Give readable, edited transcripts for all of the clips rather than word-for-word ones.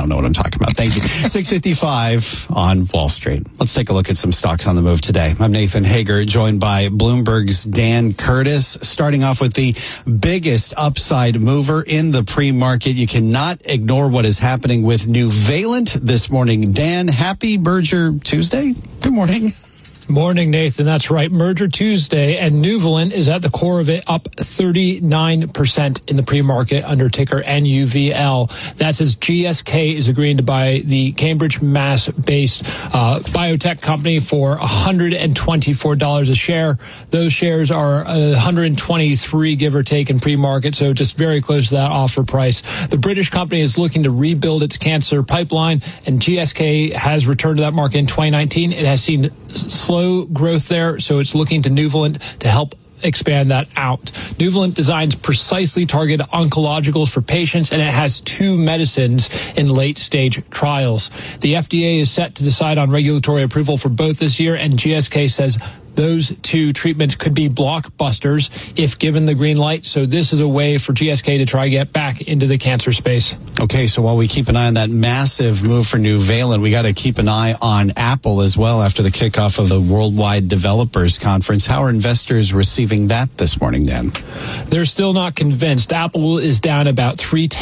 don't know what I'm talking about. Thank you. 6:55 on Wall Street. Let's take a look at some stocks on the move today. I'm Nathan Hager, joined by Bloomberg's Dan Curtis. Starting off with the biggest upside mover in the pre-market. You cannot ignore what is happening with Nuvalent this morning. Dan, happy Merger Tuesday. Good morning. Morning, Nathan. That's right. Merger Tuesday, and Nuvalent is at the core of it, up 39% in the pre-market under ticker NUVL. That's as GSK is agreeing to buy the Cambridge, Mass-based biotech company for $124 a share. Those shares are 123, give or take, in pre-market, so just very close to that offer price. The British company is looking to rebuild its cancer pipeline, and GSK has returned to that market in 2019. It has seen slow growth there, so it's looking to Nuvalent to help expand that out. Nuvalent designs precisely targeted oncologicals for patients, and it has 2 medicines in late-stage trials. The FDA is set to decide on regulatory approval for both this year, and GSK says those 2 treatments could be blockbusters if given the green light. So this is a way for GSK to try to get back into the cancer space. Okay, so while we keep an eye on that massive move for Nuvalent, we got to keep an eye on Apple as well after the kickoff of the Worldwide Developers Conference. How are investors receiving that this morning, Dan? They're still not convinced. Apple is down about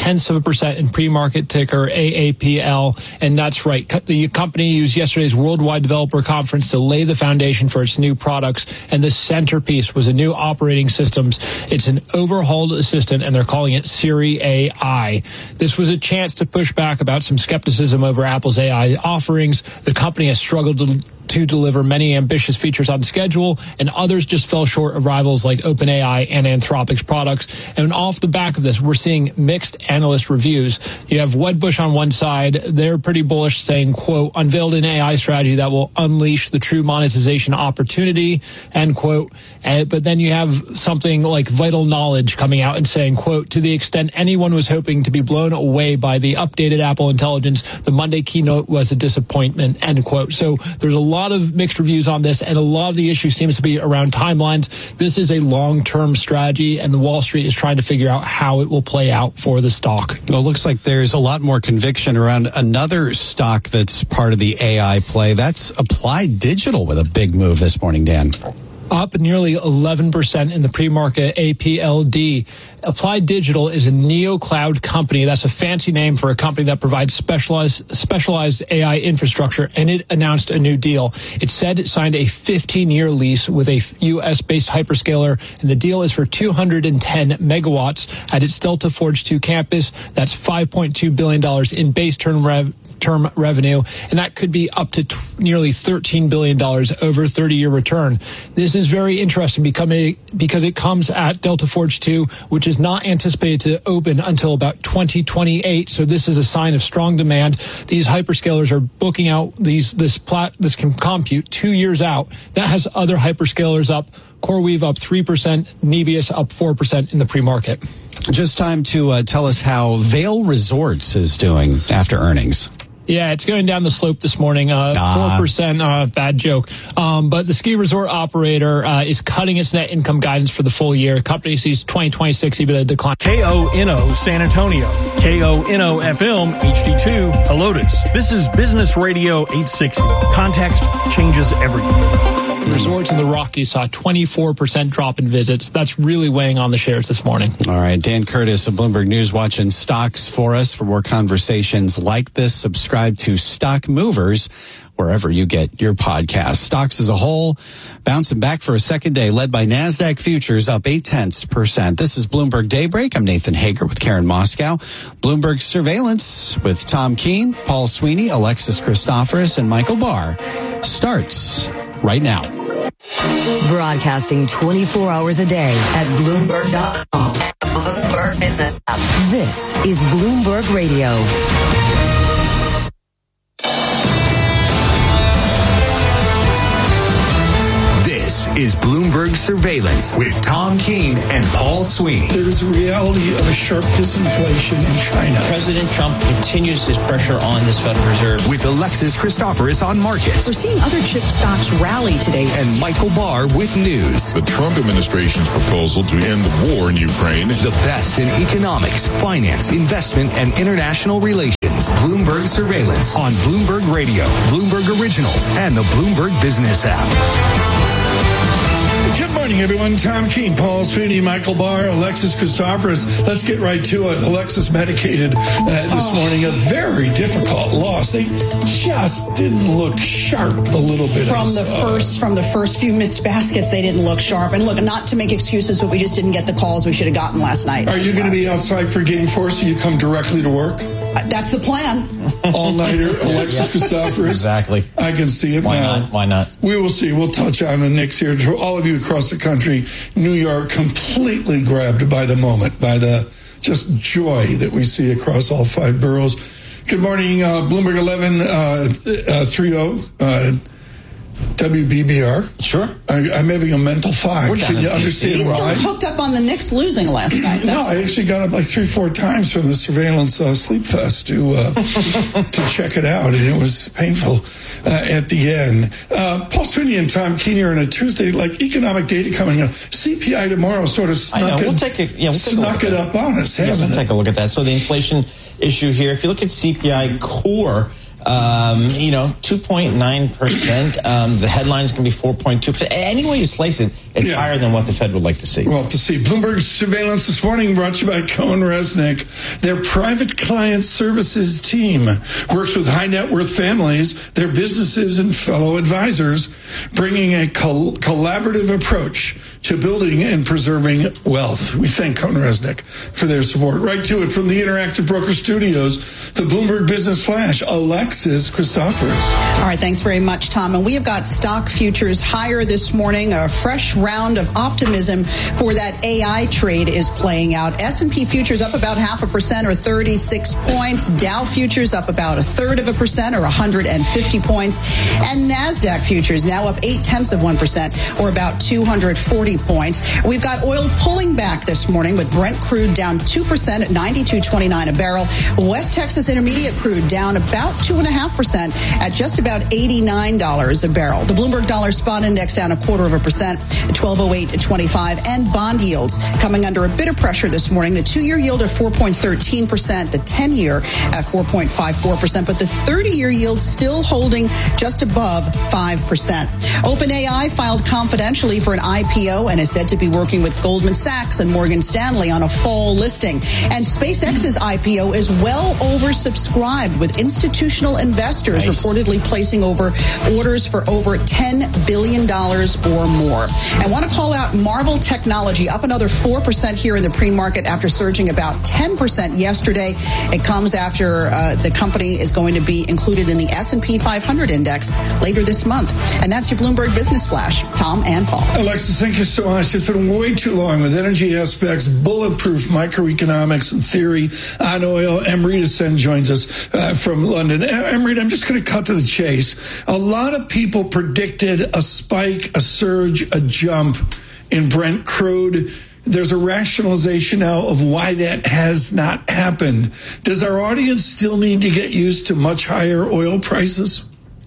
0.3% in pre-market ticker AAPL, and that's right. The company used yesterday's Worldwide Developer Conference to lay the foundation for its new products, and the centerpiece was a new operating systems. It's an overhauled assistant, and they're calling it Siri AI. This was a chance to push back about some skepticism over Apple's AI offerings. The company has struggled to deliver many ambitious features on schedule, and others just fell short of rivals like OpenAI and Anthropic's products. And off the back of this, we're seeing mixed analyst reviews. You have Wedbush on one side. They're pretty bullish, saying, quote, unveiled an AI strategy that will unleash the true monetization opportunity, end quote. But then you have something like Vital Knowledge coming out and saying, quote, to the extent anyone was hoping to be blown away by the updated Apple Intelligence, the Monday keynote was a disappointment, end quote. So there's a lot of mixed reviews on this, and a lot of the issue seems to be around timelines. This is a long-term strategy, and the Wall Street is trying to figure out how it will play out for the stock. Well, it looks like there's a lot more conviction around another stock that's part of the AI play. That's Applied Digital with a big move this morning, Dan. Up nearly 11% in the pre-market APLD. Applied Digital is a neo-cloud company. That's a fancy name for a company that provides specialized AI infrastructure, and it announced a new deal. It said it signed a 15-year lease with a U.S.-based hyperscaler, and the deal is for 210 megawatts at its Delta Forge 2 campus. That's $5.2 billion in base term revenue, and that could be up to nearly $13 billion over 30-year return. This is very interesting because it comes at Delta Forge 2, which is not anticipated to open until about 2028. So this is a sign of strong demand. These hyperscalers are booking out this can compute 2 years out. That has other hyperscalers up. CoreWeave up 3%, Nebius up 4% in the pre-market. Just time to tell us how Vail Resorts is doing after earnings. Yeah, it's going down the slope this morning. 4%, bad joke. But the ski resort operator is cutting its net income guidance for the full year. The company sees 2026 EBITDA decline. KONO San Antonio, KONO FM HD2 Helotes. This is Business Radio 860. Context changes everything. Resorts in the Rockies saw a 24% drop in visits. That's really weighing on the shares this morning. All right, Dan Curtis of Bloomberg News watching stocks for us. For more conversations like this, subscribe to Stock Movers wherever you get your podcast. Stocks as a whole bouncing back for a second day, led by NASDAQ futures up 0.8%. This is Bloomberg Daybreak. I'm Nathan Hager with Karen Moscow. Bloomberg Surveillance with Tom Keene, Paul Sweeney, Alexis Christoforous, and Michael Barr starts right now. Broadcasting 24 hours a day at Bloomberg.com and the Bloomberg Business app. This is Bloomberg Radio. This is Bloomberg Surveillance with Tom Keene and Paul Sweeney. There's a reality of a sharp disinflation in China. President Trump continues his pressure on this Federal Reserve. With Alexis Christoforous on markets. We're seeing other chip stocks rally today. And Michael Barr with news. The Trump administration's proposal to end the war in Ukraine. The best in economics, finance, investment, and international relations. is Bloomberg Surveillance on Bloomberg Radio, Bloomberg Originals, and the Bloomberg Business app. Good morning, everyone. Tom Keene, Paul Sweeney, Michael Barr, Alexis Christoforous. Let's get right to it. Alexis medicated this morning. A very difficult loss. They just didn't look sharp a little bit. From the first few missed baskets, they didn't look sharp. And look, not to make excuses, but we just didn't get the calls we should have gotten last night. Are you going to be outside for Game 4 so you come directly to work? That's the plan. All-nighter, Alexis Christoforous. Exactly. I can see it now. Why not? We will see. We'll touch on the Knicks here. To all of you across the country, New York completely grabbed by the moment, by the just joy that we see across all five boroughs. Good morning, Bloomberg 1130. WBBR. Sure. I'm having a mental fog. Can you understand He's why? still hooked up on the Knicks losing last night. I actually got up like 3-4 times from the surveillance sleep fest to check it out, and it was painful at the end. Paul Sweeney and Tom Keene here on a Tuesday, like economic data coming up. CPI tomorrow sort of snuck it up on us, hasn't it? We'll take a look at that. So the inflation issue here, if you look at CPI core, 2.9%. The headlines can be 4.2%. Any way you slice it, it's higher than what the Fed would like to see. Well, to see. Bloomberg Surveillance this morning brought to you by Cohen Resnick. Their private client services team works with high net worth families, their businesses, and fellow advisors, bringing a collaborative approach to building and preserving wealth. We thank Cohen Resnick for their support. Right to it from the Interactive Broker Studios, the Bloomberg Business Flash, Alexis Christoforous. All right, thanks very much, Tom. And we have got stock futures higher this morning. A fresh round of optimism for that AI trade is playing out. S&P futures up about 0.5% or 36 points. Dow futures up about 1/3% or 150 points. And NASDAQ futures now up 0.8% or about 240 points. We've got oil pulling back this morning with Brent crude down 2% at $92.29 a barrel. West Texas Intermediate crude down about 2.5% at just about $89 a barrel. The Bloomberg Dollar Spot Index down 0.25% at 1208.25. And bond yields coming under a bit of pressure this morning. The 2-year yield at 4.13%, the 10-year at 4.54%, but the 30-year yield still holding just above 5%. OpenAI filed confidentially for an IPO and is said to be working with Goldman Sachs and Morgan Stanley on a fall listing. And SpaceX's IPO is well oversubscribed, with institutional investors reportedly placing orders for over $10 billion or more. I want to call out Marvel Technology, up another 4% here in the pre-market after surging about 10% yesterday. It comes after the company is going to be included in the S&P 500 index later this month. And that's your Bloomberg Business Flash. Tom and Paul. Alexis, thank you so much. It's been way too long with energy aspects, bulletproof microeconomics and theory on oil. Amrita Sen joins us from London. Amrita, I'm just going to cut to the chase. A lot of people predicted a spike, a surge, a jump in Brent crude. There's a rationalization now of why that has not happened. Does our audience still need to get used to much higher oil prices?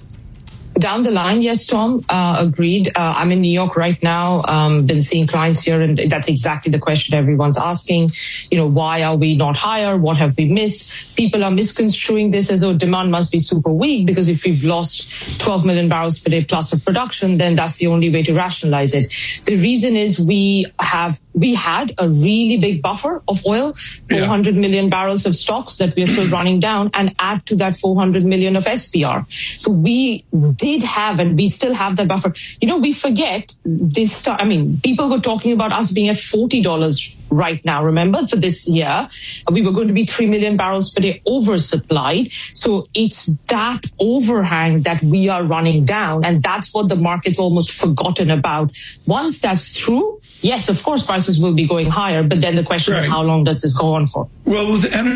Down the line, yes, Tom, agreed. I'm in New York right now, been seeing clients here, and that's exactly the question everyone's asking. Why are we not higher? What have we missed? People are misconstruing this as though demand must be super weak, because if we've lost 12 million barrels per day plus of production, then that's the only way to rationalize it. The reason is we had a really big buffer of oil, 400 million barrels of stocks that we're still running down, and add to that 400 million of SPR. So we did have, and we still have that buffer. We forget this. People were talking about us being at $40 right now. Remember, for this year, we were going to be 3 million barrels per day oversupplied. So it's that overhang that we are running down. And that's what the market's almost forgotten about. Once that's true, yes, of course, prices will be going higher. But then the question is, how long does this go on for? Well, with energy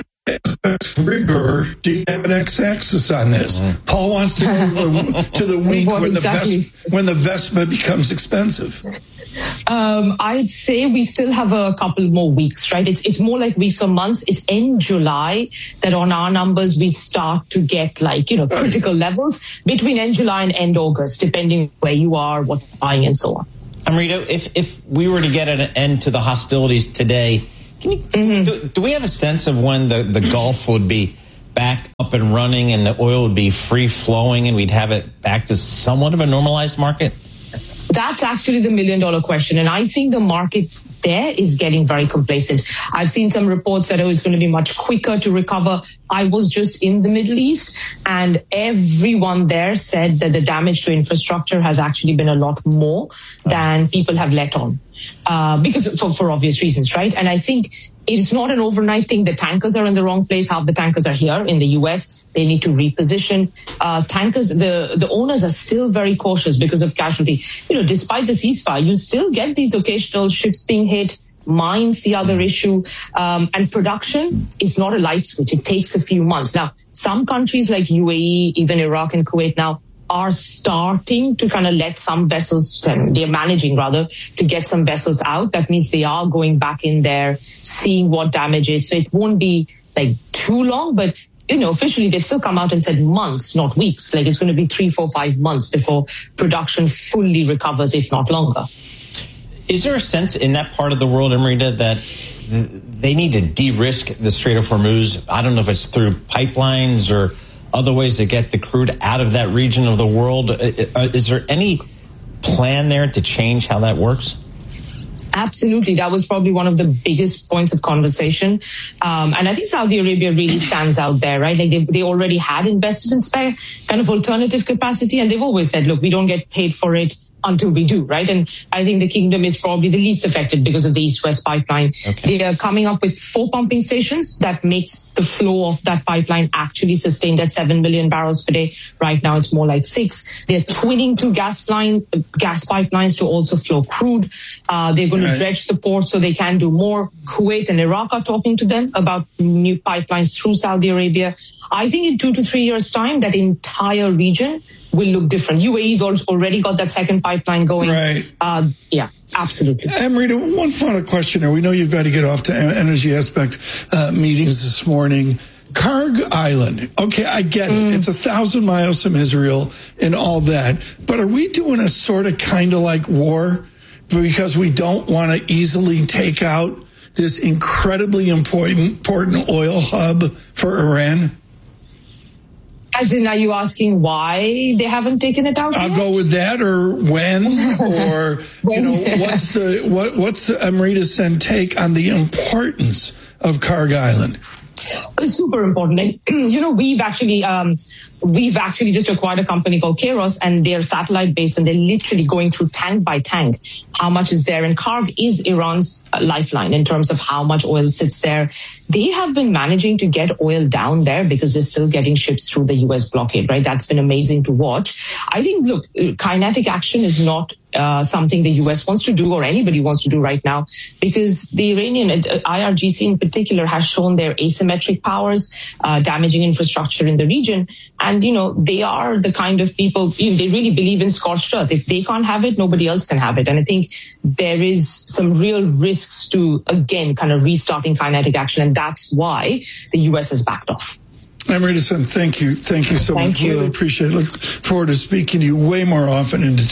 rigor, do you have an x-axis on this? Paul wants to go to the week when the Vespa becomes expensive. I'd say we still have a couple more weeks, right? It's more like weeks or months. It's in July that on our numbers we start to get critical levels between end July and end August, depending where you are, what you're buying, and so on. Amrita, if we were to get an end to the hostilities today, do we have a sense of when the Gulf would be back up and running and the oil would be free flowing and we'd have it back to somewhat of a normalized market? That's actually the $1 million question. And I think the market there is getting very complacent. I've seen some reports that it's going to be much quicker to recover. I was just in the Middle East and everyone there said that the damage to infrastructure has actually been a lot more than people have let on. Because for obvious reasons, right? And I think it's not an overnight thing. The tankers are in the wrong place. Half the tankers are here in the US. They need to reposition. Tankers, the owners are still very cautious because of casualty. Despite the ceasefire, you still get these occasional ships being hit. Mines, the other issue. And production is not a light switch. It takes a few months. Now, some countries like UAE, even Iraq and Kuwait now, are starting to kind of let some vessels, they're managing rather, to get some vessels out. That means they are going back in there, seeing what damage is. So it won't be like too long, but officially they've still come out and said months, not weeks. Like it's going to be 3, 4, 5 months before production fully recovers, if not longer. Is there a sense in that part of the world, Amrita, that they need to de-risk the Strait of Hormuz? I don't know if it's through pipelines or other ways to get the crude out of that region of the world. Is there any plan there to change how that works? Absolutely. That was probably one of the biggest points of conversation. And I think Saudi Arabia really stands out there, right? Like they already had invested in spare kind of alternative capacity. And they've always said, look, we don't get paid for it until we do, right? And I think the kingdom is probably the least affected because of the East-West pipeline. Okay. They are coming up with 4 pumping stations that makes the flow of that pipeline actually sustained at 7 million barrels per day. Right now, it's more like 6. They're twinning 2 gas pipelines to also flow crude. They're going to dredge the port so they can do more. Kuwait and Iraq are talking to them about new pipelines through Saudi Arabia. I think in 2 to 3 years' time, that entire region will look different. UAE's already got that second pipeline going. Right. Yeah, absolutely. Amrita, one final question. Now, we know you've got to get off to Energy Aspect meetings this morning. Karg Island. Okay, I get it. It's 1,000 miles from Israel and all that. But are we doing a sort of kind of like war because we don't want to easily take out this incredibly important oil hub for Iran? As in, are you asking why they haven't taken it out? I'll go with that, or when, or what's the Amrita Sen take on the importance of Karg Island? It's super important. And, we've actually just acquired a company called Kairos, and they're satellite based, and they're literally going through tank by tank how much is there. And Karg is Iran's lifeline in terms of how much oil sits there. They have been managing to get oil down there because they're still getting ships through the U.S. blockade, right? That's been amazing to watch. I think, look, kinetic action is not something the U.S. wants to do or anybody wants to do right now, because the Iranian IRGC in particular has shown their asymmetric powers, damaging infrastructure in the region. And, they are the kind of people, they really believe in scorched earth. If they can't have it, nobody else can have it. And I think there is some real risks to, again, kind of restarting kinetic action. And that's why the U.S. has backed off. Amrita Sen, thank you so much. Really appreciate it. Look forward to speaking to you way more often into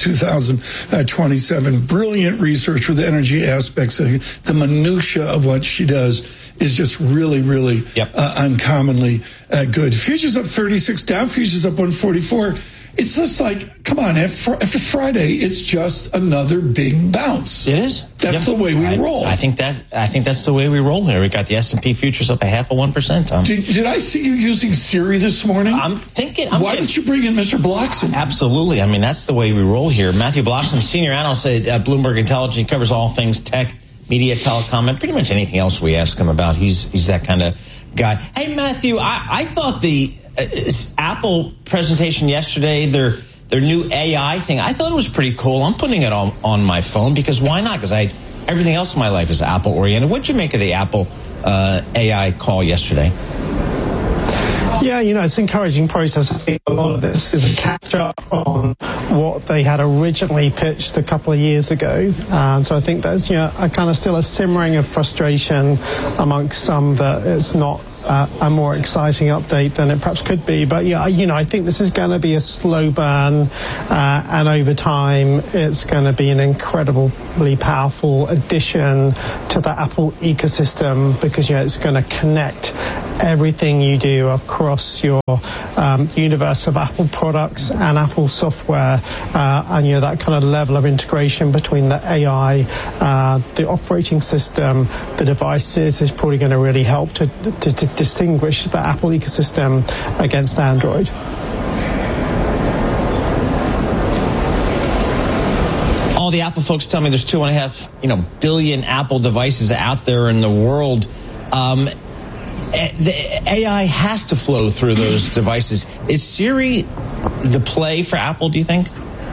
2027. Brilliant research with Energy Aspects. The minutia of what she does is just really, really uncommonly good. Futures up 36, Dow futures up 144. It's just like, come on, after Friday, it's just another big bounce. It is. That's the way we roll. I think that's the way we roll here. We got the S&P futures up 0.5%. Did I see you using Siri this morning? Why don't you bring in Mr. Bloxham? Absolutely. I mean, that's the way we roll here. Matthew Bloxham, senior analyst at Bloomberg Intelligence, covers all things tech, media, telecom, and pretty much anything else we ask him about. He's that kind of guy. Hey, Matthew, I thought the Apple presentation yesterday, their new AI thing, I thought it was pretty cool. I'm putting it on my phone because why not? Because everything else in my life is Apple oriented. What'd you make of the Apple AI call yesterday? Yeah, it's an encouraging process. I think a lot of this is a catch-up on what they had originally pitched a couple of years ago. So I think there's, a kind of still a simmering of frustration amongst some that it's not a more exciting update than it perhaps could be. But I think this is going to be a slow burn, and over time, it's going to be an incredibly powerful addition to the Apple ecosystem because, it's going to connect everything you do across your universe of Apple products and Apple software, and that kind of level of integration between the AI, the operating system, the devices is probably going to really help to distinguish the Apple ecosystem against Android. All the Apple folks tell me there's 2.5 billion Apple devices out there in the world. The AI has to flow through those devices. Is Siri the play for Apple, do you think?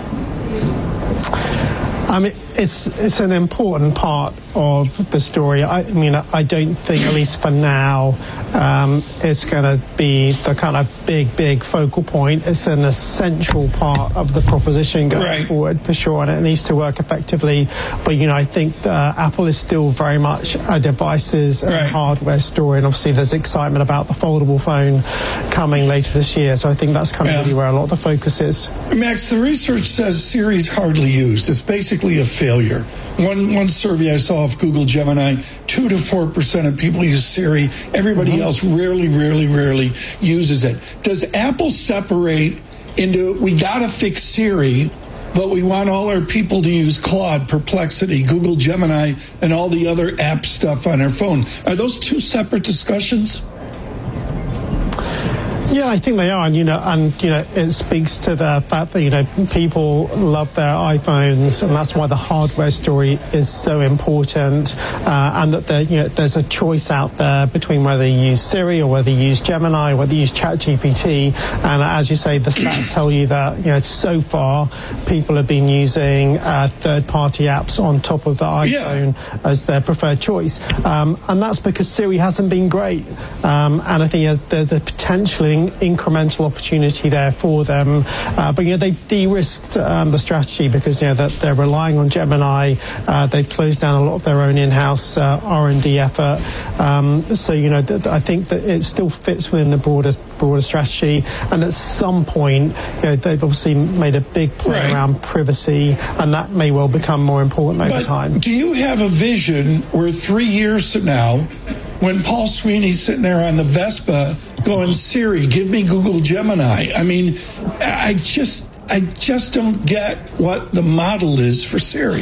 I mean, it's an important part of the story. I don't think, at least for now, it's going to be the kind of big focal point. It's an essential part of the proposition going forward, for sure, and it needs to work effectively. But, I think Apple is still very much a devices and hardware story, and obviously there's excitement about the foldable phone coming later this year, so I think that's kind of really where a lot of the focus is. Max, the research says Siri's hardly used. It's basically a failure. One survey I saw of Google Gemini, 2 to 4% of people use Siri. Everybody else rarely uses it. Does Apple separate into, we got to fix Siri, but we want all our people to use Claude, Perplexity, Google Gemini, and all the other app stuff on their phone? Are those two separate discussions? Yeah, I think they are, and it speaks to the fact that people love their iPhones, and that's why the hardware story is so important, and that there's a choice out there between whether you use Siri or whether you use Gemini or whether you use ChatGPT. And as you say, the stats tell you that so far people have been using third-party apps on top of the iPhone as their preferred choice, and that's because Siri hasn't been great, and I think there's the potential incremental opportunity there for them, but they've de-risked the strategy because that they're relying on Gemini. They've closed down a lot of their own in-house R&D effort, so I think that it still fits within the broader strategy. And at some point, they've obviously made a big play around privacy, and that may well become more important over time. Do you have a vision where 3 years from now, when Paul Sweeney's sitting there on the Vespa going, Siri, give me Google Gemini? I mean, I just don't get what the model is for Siri.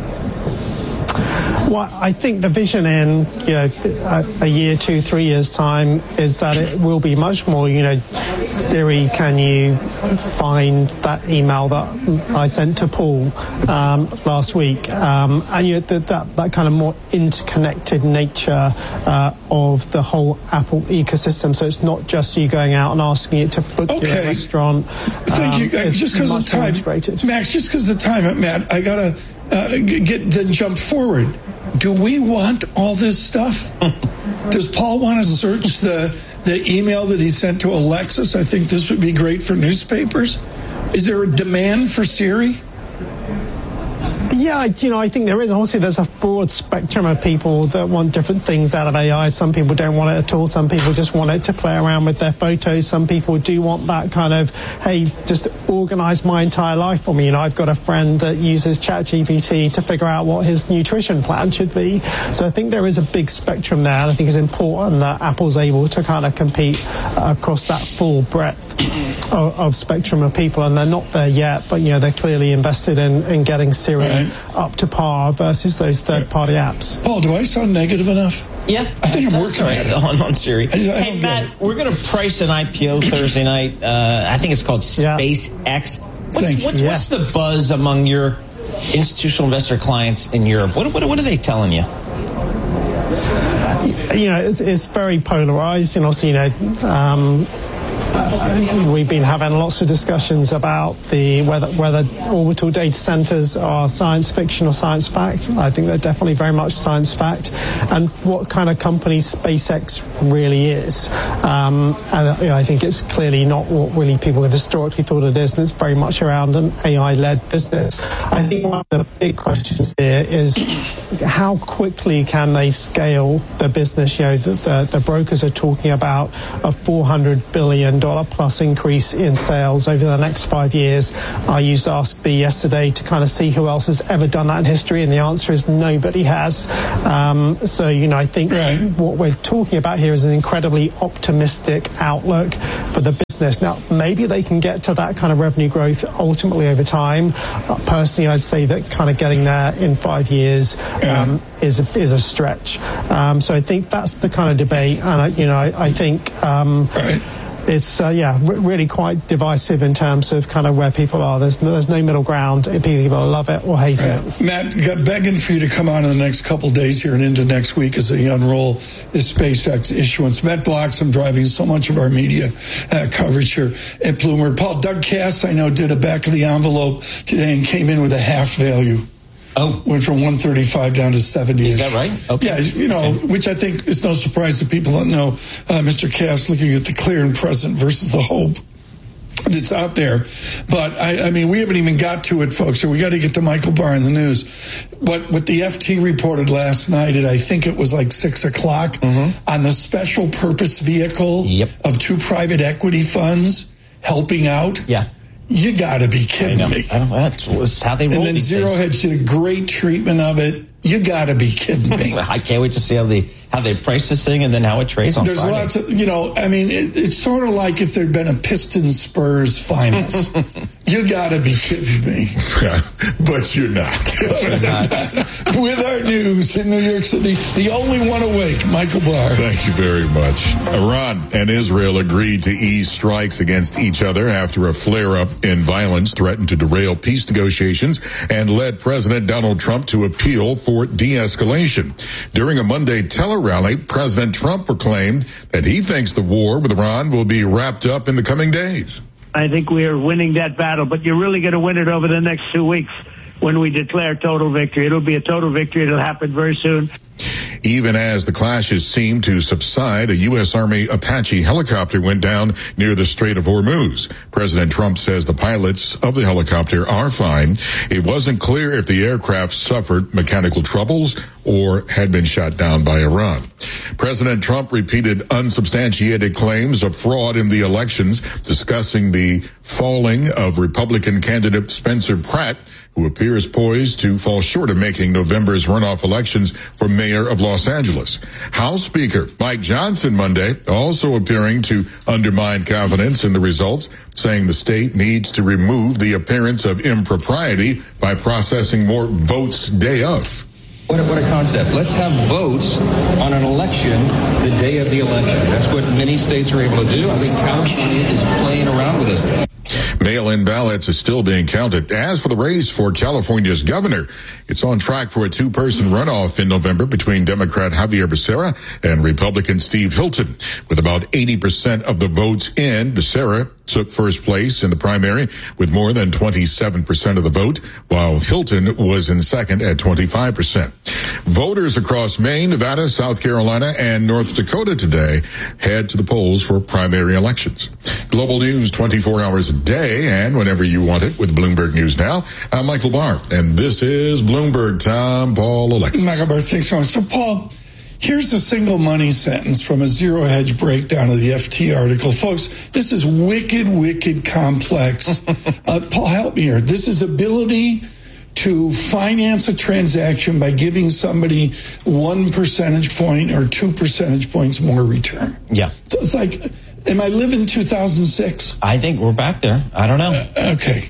Well, I think the vision in a year, 2, 3 years time is that it will be much more, Siri, can you find that email that I sent to Paul last week? And that kind of more interconnected nature of the whole Apple ecosystem. So it's not just you going out and asking it to book you a restaurant. Thank you. Just because of time, Max, just because of the time, Matt, I got to jump forward. Do we want all this stuff? Does Paul want to search the email that he sent to Alexis? I think this would be great for newspapers. Is there a demand for Siri? Yeah, I think there is. Obviously, there's a broad spectrum of people that want different things out of AI. Some people don't want it at all. Some people just want it to play around with their photos. Some people do want that kind of, hey, just organize my entire life for me. I've got a friend that uses ChatGPT to figure out what his nutrition plan should be. So I think there is a big spectrum there. And I think it's important that Apple's able to kind of compete across that full breadth of spectrum of people. And they're not there yet, but, they're clearly invested in getting Siri up to par versus those third-party apps. Paul, do I sound negative enough? Yeah. I think I'm working on Siri. Hey, Matt, we're going to price an IPO Thursday night. I think it's called SpaceX. What's the buzz among your institutional investor clients in Europe? What are they telling you? It's very polarized. We've been having lots of discussions about whether orbital data centers are science fiction or science fact. I think they're definitely very much science fact, and what kind of company SpaceX really is. And I think it's clearly not what really people have historically thought it is, and it's very much around an AI-led business. I think one of the big questions here is how quickly can they scale the business? The brokers are talking about a $400 billion plus increase in sales over the next 5 years. I used AskBee yesterday to kind of see who else has ever done that in history, and the answer is nobody has. So I think what we're talking about here here is an incredibly optimistic outlook for the business. Now, maybe they can get to that kind of revenue growth ultimately over time. Personally, I'd say that kind of getting there in 5 years is a stretch. So I think that's the kind of debate, and I think it's really quite divisive in terms of kind of where people are. There's no middle ground. People love it or hate it. Matt, got begging for you to come on in the next couple of days here and into next week as they unroll this SpaceX issuance. Matt Bloxham driving so much of our media coverage here at Bloomberg. Paul, Doug Cass, I know, did a back of the envelope today and came in with a half value. Oh, went from 135 down to 70. Is that right? Okay. Yeah, which I think is no surprise to people that know Mr. Cass looking at the clear and present versus the hope that's out there. But I mean, we haven't even got to it, folks. So we got to get to Michael Barr in the news. What the FT reported last night at, I think it was like 6 o'clock on the special purpose vehicle of 2 private equity funds helping out. Yeah. You got to be kidding me. That's how they roll. And then Zero Hedge did a great treatment of it. You got to be kidding me. I can't wait to see how they price this thing and then how it trades on There's Friday. Lots of, I mean, it's sort of like if there'd been a Pistons Spurs finals. You got to be kidding me. But you're not. With our news in New York City, the only one awake, Michael Barr. Thank you very much. Iran and Israel agreed to ease strikes against each other after a flare-up in violence threatened to derail peace negotiations and led President Donald Trump to appeal for de-escalation. During a Monday tele-rally, President Trump proclaimed that he thinks the war with Iran will be wrapped up in the coming days. I think we are winning that battle, but you're really going to win it over the next 2 weeks when we declare total victory. It'll be a total victory. It'll happen very soon. Even as the clashes seemed to subside, a U.S. Army Apache helicopter went down near the Strait of Hormuz. President Trump says the pilots of the helicopter are fine. It wasn't clear if the aircraft suffered mechanical troubles or had been shot down by Iran. President Trump repeated unsubstantiated claims of fraud in the elections, discussing the falling of Republican candidate Spencer Pratt, who appears poised to fall short of making November's runoff elections for mayor of Los Angeles. House Speaker Mike Johnson Monday also appearing to undermine confidence in the results, saying the state needs to remove the appearance of impropriety by processing more votes day of. What a concept. Let's have votes on an election the day of the election. That's what many states are able to do. I think California is playing around with this. Mail-in ballots are still being counted. As for the race for California's governor, it's on track for a 2-person runoff in November between Democrat Javier Becerra and Republican Steve Hilton. With about 80% of the votes in, Becerra took first place in the primary with more than 27% of the vote, while Hilton was in second at 25%. Voters across Maine, Nevada, South Carolina, and North Dakota today head to the polls for primary elections. Global news 24 hours a day and whenever you want it with Bloomberg News Now. I'm Michael Barr, and this is Bloomberg Tom, Paul, Alexis. Michael Barr, thanks so much. So, Paul, here's a single money sentence from a Zero Hedge breakdown of the FT article. Folks, this is wicked complex. Paul, help me here. This is ability to finance a transaction by giving somebody 1 percentage point or 2 percentage points more return. Yeah. So it's like, am I living 2006? I think we're back there. I don't know. Okay.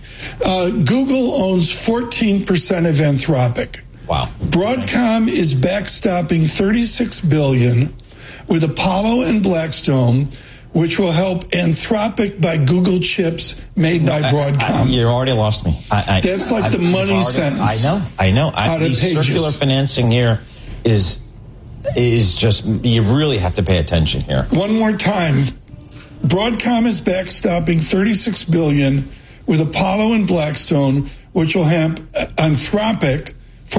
Google owns 14% of Anthropic. Wow. Broadcom is backstopping $36 billion with Apollo and Blackstone, which will help Anthropic buy Google chips made by Broadcom. You already lost me. That's like the money sentence. I know. The circular financing here is just, you really have to pay attention here. One more time. Broadcom is backstopping $36 billion with Apollo and Blackstone, which will help Anthropic,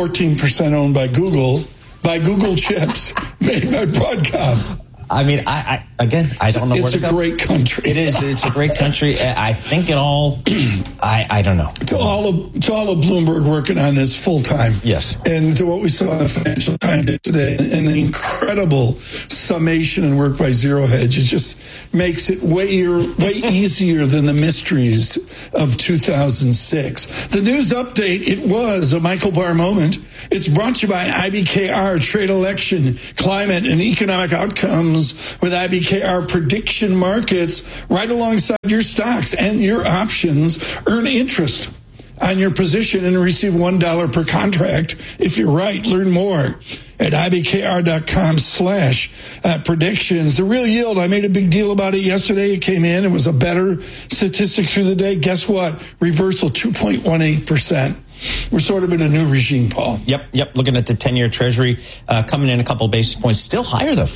14% owned by Google chips made by Broadcom. I mean, Again, I don't know where to go. It's a great country. It is. It's a great country. I think it all, I don't know. To all of Bloomberg working on this full time. Yes. And to what we saw in the Financial Times today, an incredible summation and work by Zero Hedge. It just makes it way easier than the mysteries of 2006. The news update, it was a Michael Barr moment. It's brought to you by IBKR, Trade, Election, Climate, and Economic Outcomes with IBKR Prediction Markets right alongside your stocks and your options. Earn interest on your position and receive $1 per contract if you're right. Learn more at ibkr.com/predictions. The real yield, I made a big deal about it yesterday. It came in. It was a better statistic through the day. Guess what? Reversal, 2.18%. We're sort of in a new regime, Paul. Yep. Looking at the 10-year Treasury, coming in a couple of basis points. Still higher, though,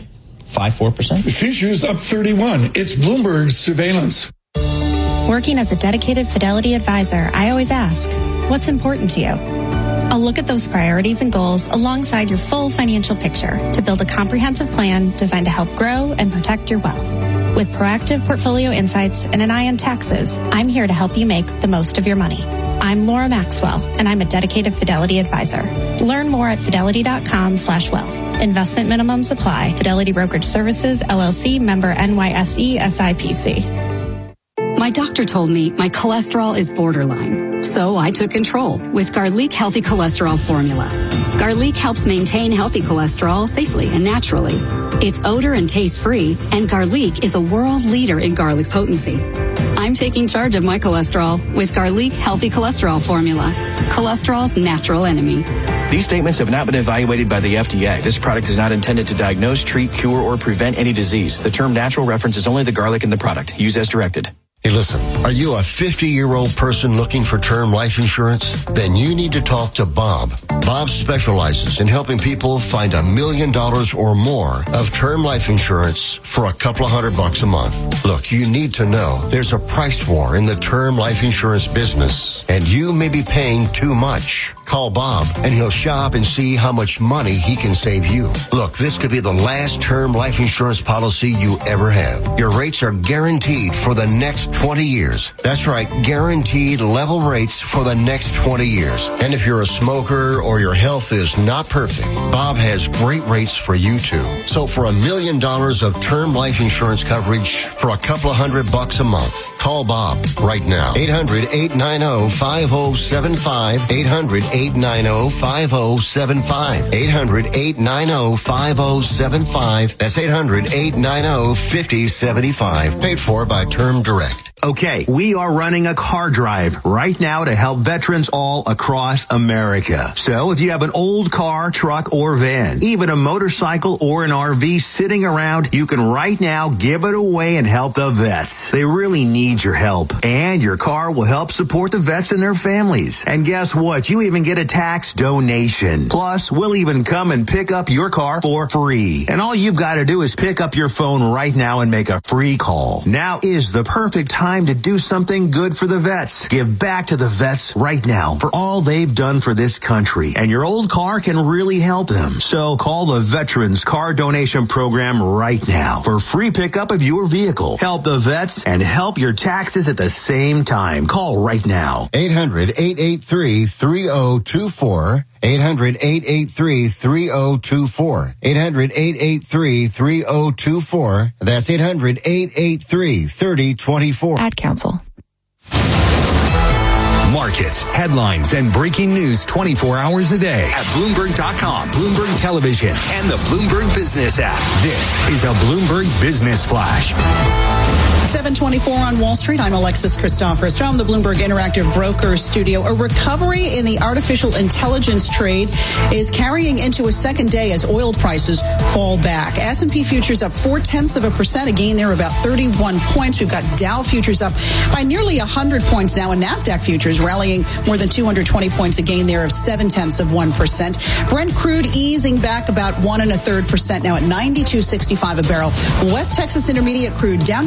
4.54%. The future's up 31. It's Bloomberg surveillance. Working as a dedicated Fidelity advisor, I always ask, what's important to you? I'll look at those priorities and goals alongside your full financial picture to build a comprehensive plan designed to help grow and protect your wealth. With proactive portfolio insights and an eye on taxes, I'm here to help you make the most of your money. I'm Laura Maxwell, and I'm a dedicated Fidelity advisor. Learn more at fidelity.com/wealth. Investment minimums apply. Fidelity Brokerage Services, LLC, member NYSE, SIPC. My doctor told me my cholesterol is borderline, so I took control with Garlic Healthy Cholesterol Formula. Garlic helps maintain healthy cholesterol safely and naturally. It's odor and taste-free, and Garlic is a world leader in garlic potency. I'm taking charge of my cholesterol with Garlic Healthy Cholesterol Formula, cholesterol's natural enemy. These statements have not been evaluated by the FDA. This product is not intended to diagnose, treat, cure, or prevent any disease. The term natural references only the garlic in the product. Use as directed. Hey, listen, are you a 50-year-old person looking for term life insurance? Then you need to talk to Bob. Bob specializes in helping people find $1 million or more of term life insurance for a couple of $100 a month. Look, you need to know there's a price war in the term life insurance business, and you may be paying too much. Call Bob, and he'll shop and see how much money he can save you. Look, this could be the last term life insurance policy you ever have. Your rates are guaranteed for the next 20 years. That's right, guaranteed level rates for the next 20 years. And if you're a smoker or your health is not perfect, Bob has great rates for you too. So for $1 million of term life insurance coverage for a couple of $100 a month, call Bob right now. 800-890-5075. 800-890-5075. 800-890-5075. That's 800-890-5075. Paid for by Term Direct. Okay, we are running a car drive right now to help veterans all across America. So if you have an old car, truck, or van, even a motorcycle or an RV sitting around, you can right now give it away and help the vets. They really need your help. And your car will help support the vets and their families. And guess what? You even get a tax donation. Plus, we'll even come and pick up your car for free. And all you've got to do is pick up your phone right now and make a free call. Now is the perfect time to do something good for the vets. Give back to the vets right now for all they've done for this country. And your old car can really help them. So call the Veterans Car Donation Program right now for free pickup of your vehicle. Help the vets and help your taxes at the same time. Call right now. 800-883-3024. 800-883-3024. 800-883-3024. That's 800-883-3024. Ad Council. Markets, headlines, and breaking news 24 hours a day at Bloomberg.com, Bloomberg Television, and the Bloomberg Business app. This is a Bloomberg Business Flash. 7:24 on Wall Street. I'm Alexis Christophorous from the Bloomberg Interactive Brokers studio. A recovery in the artificial intelligence trade is carrying into a second day as oil prices fall back. S&P futures up 0.4%, a gain there about 31 points. We've got Dow futures up by nearly 100 points now, and NASDAQ futures rallying more than 220 points, a gain there of 0.7%. Brent crude easing back about 1.33% now at $92.65 a barrel. West Texas Intermediate crude down nearly 2%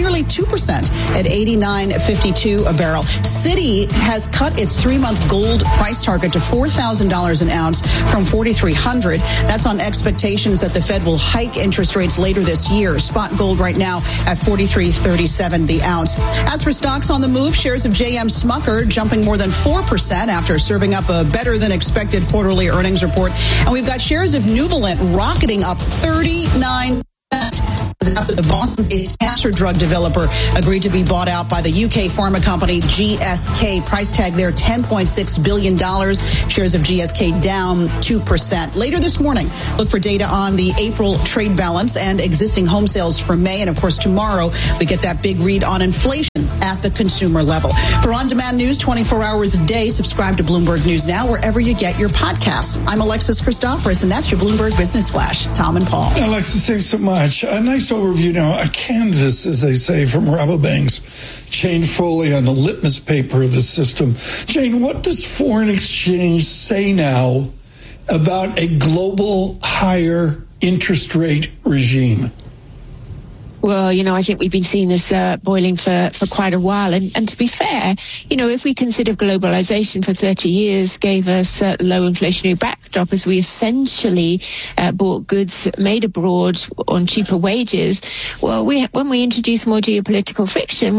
2% at $89.52 a barrel. Citi has cut its 3-month gold price target to $4,000 an ounce from $4,300. That's on expectations that the Fed will hike interest rates later this year. Spot gold right now at $43.37 the ounce. As for stocks on the move, shares of J.M. Smucker jumping more than 4% after serving up a better than expected quarterly earnings report. And we've got shares of Nuvalent rocketing up 39%. After the Boston-based cancer drug developer agreed to be bought out by the UK pharma company GSK. Price tag there, $10.6 billion. Shares of GSK down 2%. Later this morning, look for data on the April trade balance and existing home sales for May. And, of course, tomorrow we get that big read on inflation at the consumer level. For on-demand news 24 hours a day, subscribe to Bloomberg News Now wherever you get your podcasts. I'm Alexis Christoforous, and that's your Bloomberg Business Flash. Tom and Paul. Alexis, thanks so much. A nice overview now. A canvas, as they say, from Rabobank's Jane Foley on the litmus paper of the system. Jane, what does foreign exchange say now about a global higher interest rate regime? Well, I think we've been seeing this boiling for quite a while. And to be fair, if we consider globalization for 30 years gave us a low inflationary backdrop as we essentially bought goods made abroad on cheaper wages, well, when we introduce more geopolitical friction,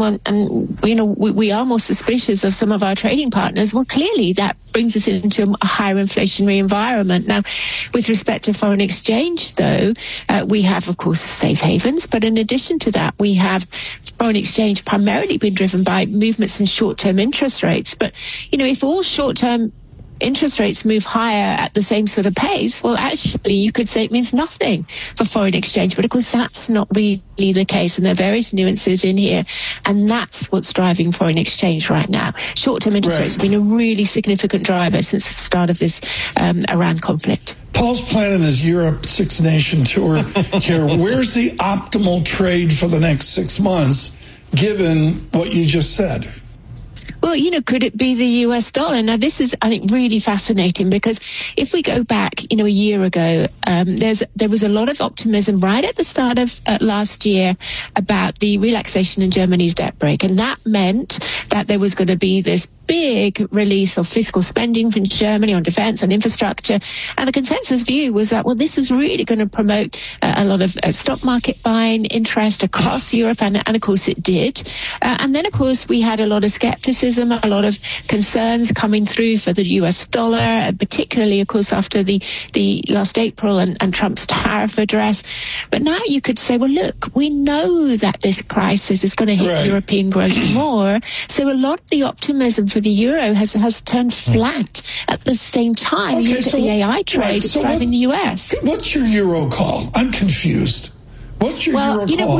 we are more suspicious of some of our trading partners. Well, clearly that brings us into a higher inflationary environment. Now, with respect to foreign exchange, though, we have, of course, safe havens, but in addition to that, we have foreign exchange primarily been driven by movements in short-term interest rates. But, if all short-term interest rates move higher at the same sort of pace, well, actually, you could say it means nothing for foreign exchange. But, of course, that's not really the case. And there are various nuances in here. And that's what's driving foreign exchange right now. Short-term interest rates have been a really significant driver since the start of this Iran conflict. Paul's planning his Europe six-nation tour here. Where's the optimal trade for the next 6 months, given what you just said? Well, could it be the US dollar? Now, this is, I think, really fascinating because if we go back, a year ago, there was a lot of optimism right at the start of last year about the relaxation in Germany's debt brake. And that meant that there was going to be this big release of fiscal spending from Germany on defense and infrastructure. And the consensus view was that, well, this was really going to promote a lot of stock market buying interest across Europe. And of course, it did. And then, of course, we had a lot of skepticism, a lot of concerns coming through for the US dollar, particularly, of course, after the last April and Trump's tariff address. But now you could say, well, look, we know that this crisis is going to hit European growth more. So a lot of the optimism for the euro has turned flat at the same time. You look at the AI trade, it's driving the US. What's your euro call? I'm confused. What's your euro call?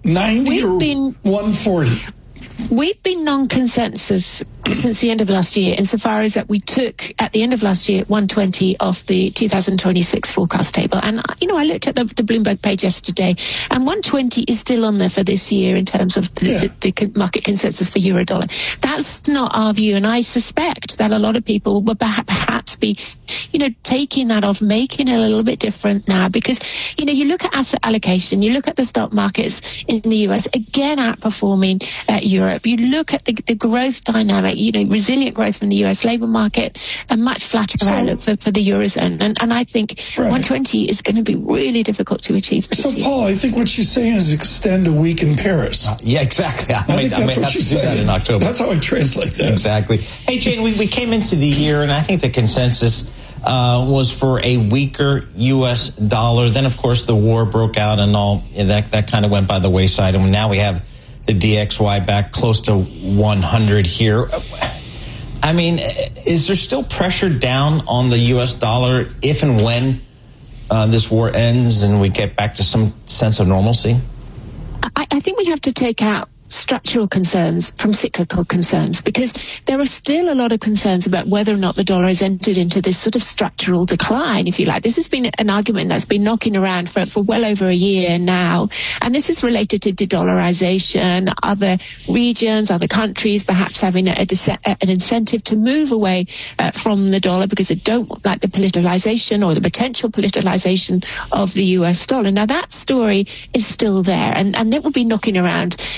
90 or 140? We've been non-consensus since the end of last year, insofar as that we took, at the end of last year, 120 off the 2026 forecast table. And, I looked at the Bloomberg page yesterday, and 120 is still on there for this year in terms of the market consensus for euro dollar. That's not our view, and I suspect that a lot of people will perhaps be, taking that off, making it a little bit different now, because, you look at asset allocation, you look at the stock markets in the US, again outperforming Europe. You look at the growth dynamic, resilient growth from the US labor market, a much flatter outlook for the Eurozone. And I think 120 is going to be really difficult to achieve this year. Paul, I think what she's saying is extend a week in Paris. Yeah, exactly. I think that's what she's saying. That in October. That's how I translate that. Exactly. Hey, Jane, we came into the year, and I think the consensus was for a weaker U.S. dollar. Then, of course, the war broke out and all, and that kind of went by the wayside. And now we have the DXY back close to 100 here. I mean, is there still pressure down on the U.S. dollar if and when this war ends and we get back to some sense of normalcy? I think we have to take out structural concerns from cyclical concerns, because there are still a lot of concerns about whether or not the dollar has entered into this sort of structural decline, if you like. This has been an argument that's been knocking around for well over a year now, and this is related to de-dollarization, other regions, other countries perhaps having an incentive to move away from the dollar because they don't like the politicalization or the potential politicalization of the US dollar. Now that story is still there, and it will be knocking around for years.